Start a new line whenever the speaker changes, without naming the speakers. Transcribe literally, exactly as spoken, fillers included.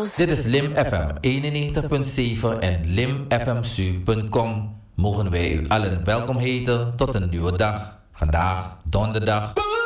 Dit is Lim F M eenennegentig komma zeven en lim f m s u punt com. Mogen wij u allen welkom heten tot een nieuwe dag. Vandaag, donderdag